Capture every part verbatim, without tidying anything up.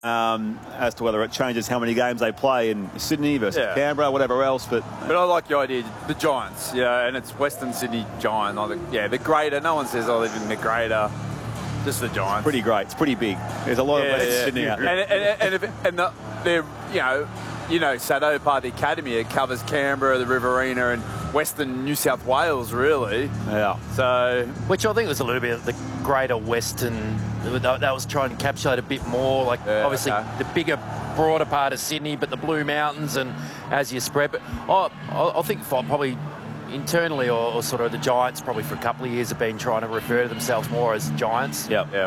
um, as to whether it changes how many games they play in Sydney versus yeah. Canberra, whatever else. But but I like the idea, the Giants, yeah, and it's Western Sydney Giant. Like the, yeah, the greater. No one says I live in the greater. Just the Giants. It's pretty great. It's pretty big. There's a lot yeah, of Western yeah. Sydney out there. And and and, if, and the, they're you know. You know, Sado, part of the academy, it covers Canberra, the Riverina, and Western New South Wales, really. Yeah. So, which I think was a little bit of the greater Western. That was trying to encapsulate a bit more, like yeah, obviously okay. the bigger, broader part of Sydney, but the Blue Mountains, and as you spread. But I, I think probably internally, or, or sort of the Giants, probably for a couple of years, have been trying to refer to themselves more as Giants. Yeah, yeah.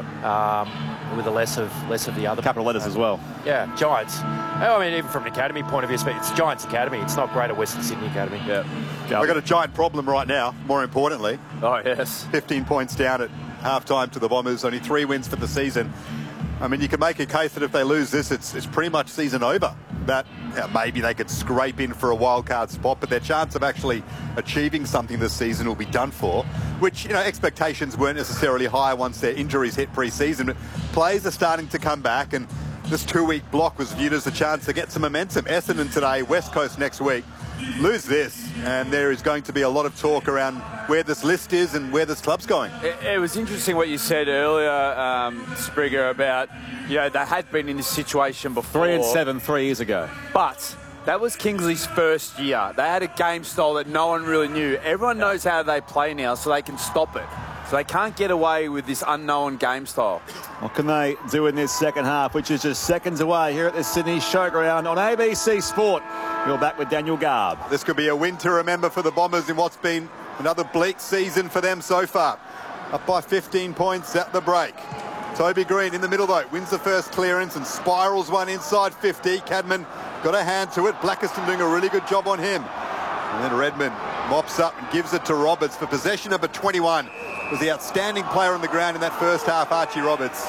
Um, with a less of less of the other capital letters as well. Yeah, Giants. I mean, even from an academy point of view, it's Giants Academy. It's not Greater Western Sydney Academy. Yeah. We've got a giant problem right now, more importantly. Oh, yes. fifteen points down at half-time to the Bombers. Only three wins for the season. I mean, you can make a case that if they lose this, it's, it's pretty much season over. That yeah, maybe they could scrape in for a wild card spot, but their chance of actually achieving something this season will be done for, which, you know, expectations weren't necessarily high once their injuries hit pre-season, but players are starting to come back, and this two-week block was viewed as a chance to get some momentum. Essendon today, West Coast next week. Lose this, and there is going to be a lot of talk around where this list is and where this club's going. It, it was interesting what you said earlier, um, Springer, about, you know, they had been in this situation before. Three and seven, three years ago. But that was Kingsley's first year. They had a game style that no one really knew. Everyone knows how they play now, so they can stop it. So they can't get away with this unknown game style. What can they do in this second half, which is just seconds away here at the Sydney Showground on A B C Sport? You're back with Daniel Garb. This could be a win to remember for the Bombers in what's been another bleak season for them so far. Up by fifteen points at the break. Toby Green in the middle, though, wins the first clearance and spirals one inside fifty. Cadman got a hand to it. Blackiston doing a really good job on him. And then Redmond mops up and gives it to Roberts for possession number twenty-one. Was the outstanding player on the ground in that first half, Archie Roberts.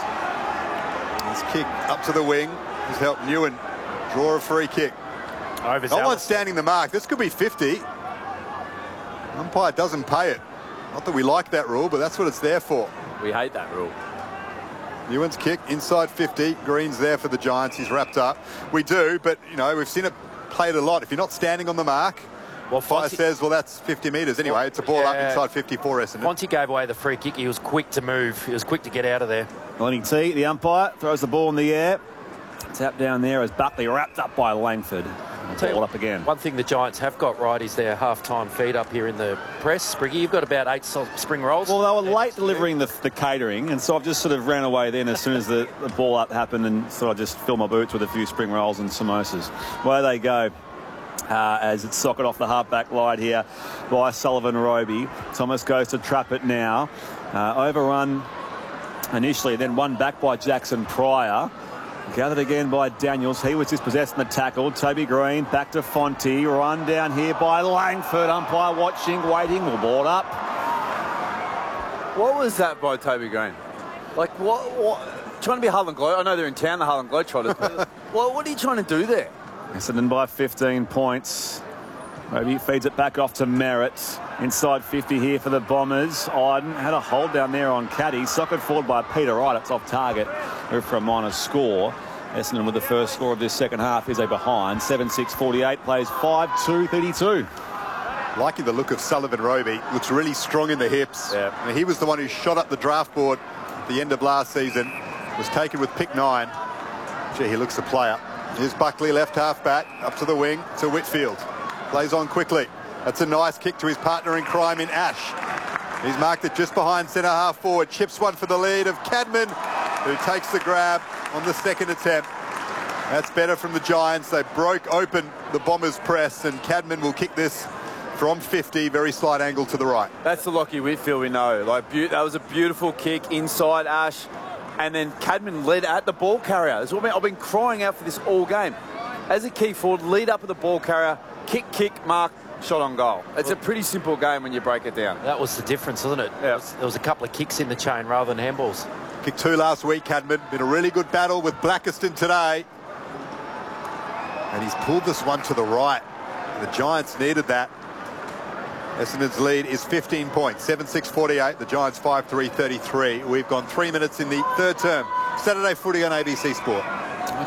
His kick up to the wing has helped Newen draw a free kick. No one's standing the mark. This could be fifty. Umpire doesn't pay it. Not that we like that rule, but that's what it's there for. We hate that rule. Newen's kick inside fifty. Green's there for the Giants. He's wrapped up. We do, but, you know, we've seen it played a lot. If you're not standing on the mark, well, Fonte says, well, that's fifty metres. Anyway, well, it's a ball yeah. up inside fifty-four, Essendon. Fonte gave away the free kick. He was quick to move. He was quick to get out of there. Lenny T, the umpire, throws the ball in the air. Tap down there as Buckley wrapped up by Langford. Ball up again. One thing the Giants have got right is their half-time feed up here in the press. Spriggy, you've got about eight spring rolls. Well, they were late delivering the, the catering, and so I've just sort of ran away then as soon as the, the ball up happened, and so I just filled my boots with a few spring rolls and samosas. Where they go. Uh, as it's socket off the half-back line here by Sullivan Roby. Thomas goes to trap it now. Uh, overrun initially, then one back by Jackson Pryor. Gathered again by Daniels. He was dispossessed in the tackle. Toby Green back to Fonte. Run down here by Langford. Umpire watching, waiting. Will board up. What was that by Toby Green? Like, what? what trying to be Harlem Globe? I know they're in town, the Harlem Globetrotters. what, what are you trying to do there? Essendon by fifteen points. Roby feeds it back off to Merritt. Inside fifty here for the Bombers. Iden had a hold down there on Caddy. Socket forward by Peter Wright. It's off target. Move for a minor score. Essendon with the first score of this second half is a behind. seven six forty-eight plays five two thirty-two. Liking the look of Sullivan Roby. Looks really strong in the hips. Yeah. I mean, he was the one who shot up the draft board at the end of last season. Was taken with pick nine. Gee, he looks the player. Here's Buckley, left half back, up to the wing, to Whitfield. Plays on quickly. That's a nice kick to his partner in crime in Ash. He's marked it just behind centre half forward. Chips one for the lead of Cadman, who takes the grab on the second attempt. That's better from the Giants. They broke open the Bombers' press, and Cadman will kick this from fifty, very slight angle to the right. That's the Lockie Whitfield we know. Like, that was a beautiful kick inside Ash. And then Cadman led at the ball carrier. That's what I mean. I've been crying out for this all game. As a key forward, lead up at the ball carrier, kick, kick, mark, shot on goal. It's a pretty simple game when you break it down. That was the difference, wasn't it? Yeah. There was a couple of kicks in the chain rather than handballs. Kick two last week, Cadman. Been a really good battle with Blackiston today. And he's pulled this one to the right. The Giants needed that. Essendon's lead is fifteen points, seven six forty-eight. The Giants five three thirty-three. We've gone three minutes in the third term. Saturday footy on A B C Sport.